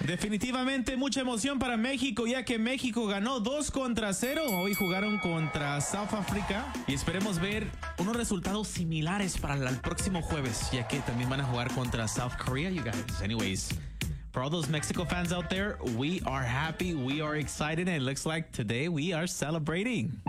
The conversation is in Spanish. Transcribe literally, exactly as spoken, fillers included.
Definitivamente mucha emoción para México, ya que México ganó dos contra cero. Hoy jugaron contra South Africa y esperemos ver unos resultados similares para el próximo jueves, ya que también van a jugar contra South Korea, you guys. Anyways, for all those Mexico fans out there, we are happy, we are excited, and it looks like today we are celebrating.